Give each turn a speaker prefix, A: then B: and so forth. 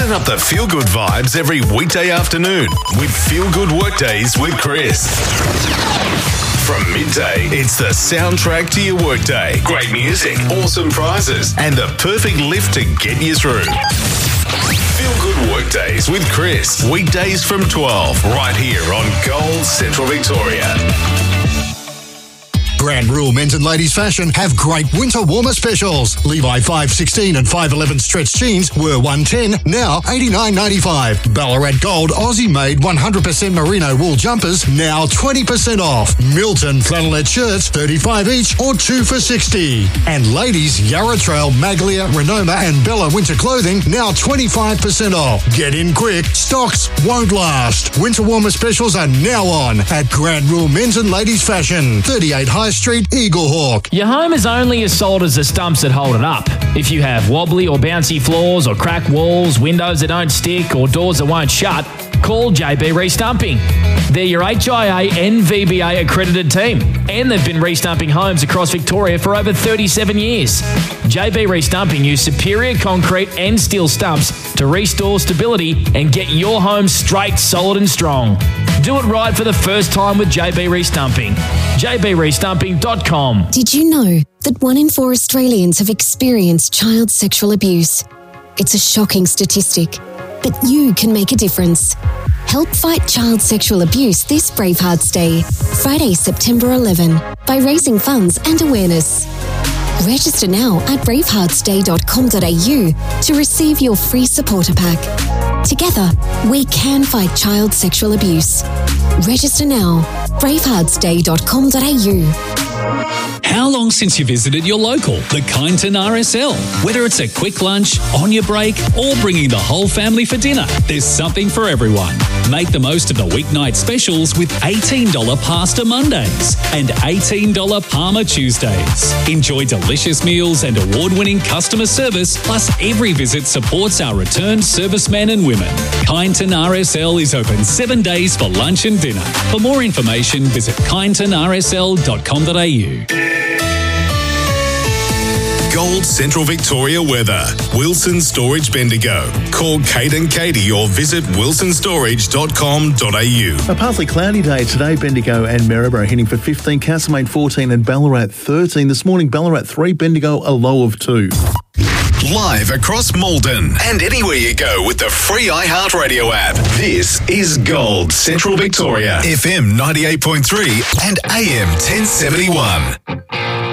A: Turn up the feel-good vibes every weekday afternoon with Feel Good Workdays with Chris. From midday, it's the soundtrack to your workday. Great music, awesome prizes, and the perfect lift to get you through. Feel Good Workdays with Chris. Weekdays from 12, right here on Gold Central Victoria.
B: Grand Rule Men's and Ladies Fashion have great winter warmer specials. Levi 516 and 511 stretch jeans were $110, now $89.95. Ballarat Gold Aussie-made 100% merino wool jumpers, now 20% off. Milton flannelette shirts, $35 each or 2 for $60. And ladies, Yarra Trail, Maglia, Renoma and Bella winter clothing, now 25% off. Get in quick, stocks won't last. Winter warmer specials are now on at Grand Rule Men's and Ladies Fashion, 38 High Street, Eaglehawk.
C: Your home is only as solid as the stumps that hold it up. If you have wobbly or bouncy floors or cracked walls, windows that don't stick or doors that won't shut, call JB Restumping. They're your HIA and VBA accredited team, and they've been restumping homes across Victoria for over 37 years. JB Restumping use superior concrete and steel stumps to restore stability and get your home straight, solid and strong. Do it right for the first time with JB Restumping. jbrestumping.com.
D: Did you know that 1 in 4 Australians have experienced child sexual abuse? It's a shocking statistic, but you can make a difference. Help fight child sexual abuse this Bravehearts Day, Friday, September 11, by raising funds and awareness. Register now at braveheartsday.com.au to receive your free supporter pack. Together, we can fight child sexual abuse. Register now, braveheartsday.com.au.
E: How long since you visited your local, the Kyneton RSL? Whether it's a quick lunch, on your break, or bringing the whole family for dinner, there's something for everyone. Make the most of the weeknight specials with $18 Pasta Mondays and $18 Parma Tuesdays. Enjoy delicious meals and award-winning customer service, plus every visit supports our returned servicemen and women. Kyneton RSL is open 7 days for lunch and dinner. For more information, visit kynetonrsl.com.au.
A: Gold Central Victoria weather. Wilson Storage Bendigo. Call Kate and Katie or visit wilsonstorage.com.au.
F: A partly cloudy day today, Bendigo and Maryborough hitting for 15, Castlemaine 14 and Ballarat 13. This morning, Ballarat 3, Bendigo a low of 2.
A: Live across Malden and anywhere you go with the free iHeartRadio app. This is Gold Central Victoria. FM 98.3 and AM 1071.